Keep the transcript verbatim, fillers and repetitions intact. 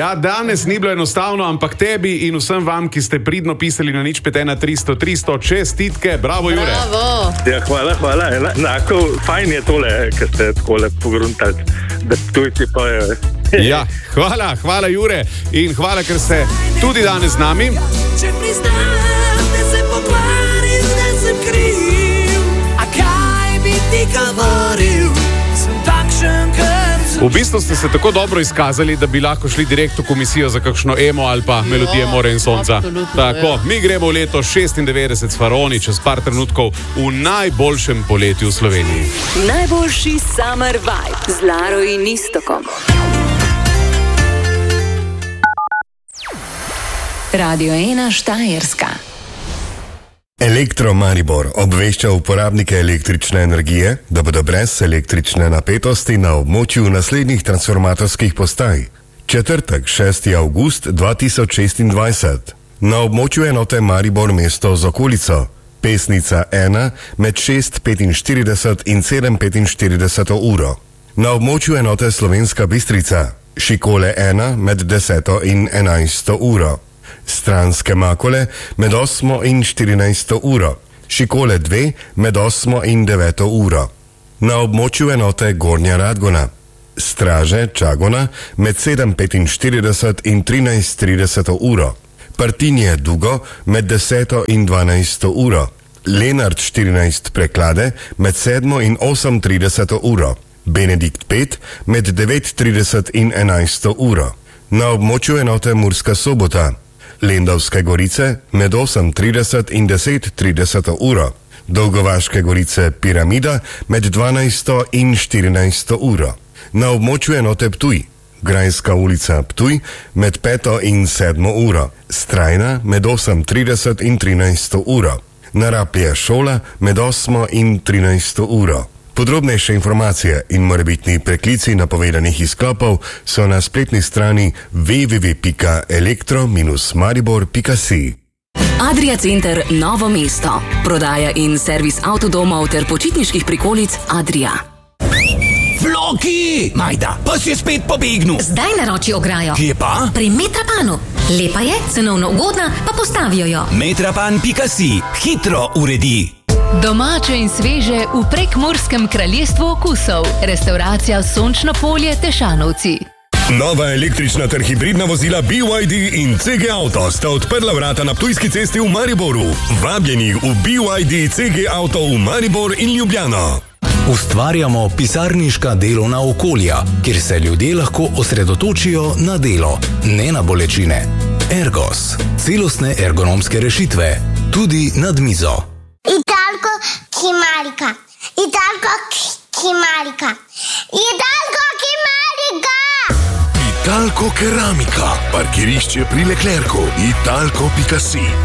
Ja, danes ni bilo enostavno, ampak tebi in vsem vam, ki ste pridno pisali na nič pet ena tristo tristo, čestitke, bravo, Jure. Bravo. Ja, hvala, hvala. Enako, fajn je tole, ker ste takole pogruntali, da tujci pojejo. Ja, hvala, hvala, Jure. In hvala, ker ste tudi danes z nami. Če priznam, da sem pokvaril, da sem kriv, a kaj bi ti govoril, sem takšen, ker V bistvu ste se tako dobro izkazali, da bi lahko šli direkt v komisijo za kakšno emo ali pa melodije More in sonca. Tako, mi gremo v leto šestindevetdeset s Faraoni, čez par trenutkov v najboljšem poletju v Sloveniji. Najboljši summer vibe z Laro in Iztokom. Radio ena Štajerska. Elektro Maribor obvešča uporabnike električne energije, da bodo brez električne napetosti na območju naslednjih transformatorskih postaj. Četrtek, šesti avgust dva tisoč šestindvajset. Na območju enote Maribor mesto z okolico. Pesnica ena med šest petinštirideset in sedem petinštirideset uro. Na območju enote Slovenska Bistrica. Šikole ena med deseto in enajsto uro. Stranske Makole med osmo in štirinajsto uro, Šikole dve med osmo in deveto uro. Na območju enote Gornja Radgona. Straže Čagona med sedem petinštirideset in trinajst trideset uro. Partinje Dugo med deseto in dvanajsto uro. Lenart štirinajst Preklade med sedmo in osem trideset uro. Benedikt pet med devet trideset in enajsto uro. Na območju enote Murska Sobota. Lendavske Gorice med osem trideset in deset trideset uro. Dolgovaške Gorice Piramida med dvanajsto in štirinajsto uro. Na območju enote Ptuj. Grajska ulica Ptuj med peto in sedmo uro. Strajna med osem trideset in trinajsto uro. Naraplje Šola med osmo in trinajsto uro. Podrobnejše informacije in morebitni preklici napovedanih izklopov so na spletni strani w w w pika elektro maribor pika si. Adria Center Novo mesto. Prodaja in servis avtodomov ter počitniških prikolic Adria. Floki! Majda, pa si spet pobegnil. Zdaj naroči ograjo. Kje pa? Pri Metrapanu. Lepa je, cenovno ugodna, pa postavijo jo. metrapan pika si. Hitro uredi. Domače in sveže v Prekmurskem kraljestvu okusov. Restauracija Sončno polje Tešanovci. Nova električna ter hibridna vozila B Y D in C G Auto sta odprla vrata na Ptujski cesti v Mariboru. Vabljeni v B Y D C G Auto v Maribor in Ljubljano. Ustvarjamo pisarniška delovna okolja, kjer se ljudje lahko osredotočijo na delo, ne na bolečine. Ergos. Celostne ergonomske rešitve. Tudi nad mizo. Italko Kimarika. Italko Kimarika. Italko Kimarika. Italko Keramika. Parkirišče pri Leclercu. Italko pika si.